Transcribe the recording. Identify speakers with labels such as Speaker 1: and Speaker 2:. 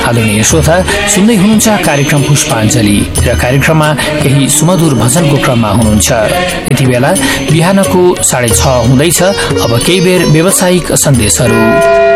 Speaker 1: आदरणीय श्रोता, सुन्दै हुनुहुन्छ कार्यक्रम पुष्पाञ्जली र कार्यक्रममा केही सुमधुर भजनको क्रममा हुनुहुन्छ। यति बेला बिहानको 6:30 हुँदैछ। अब केही बेर व्यावसायिक सन्देशहरू।